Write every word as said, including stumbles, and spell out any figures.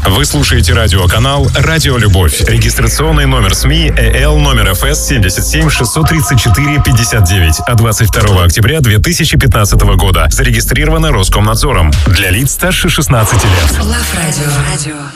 Вы слушаете радиоканал «Радио Любовь». Регистрационный номер СМИ ЭЛ номер ФС семьдесят семь шестьсот тридцать четыре пятьдесят девять. От двадцать второго октября две тысячи пятнадцатого года. Зарегистрировано Роскомнадзором. Для лиц старше шестнадцати лет. Love Radio. Radio.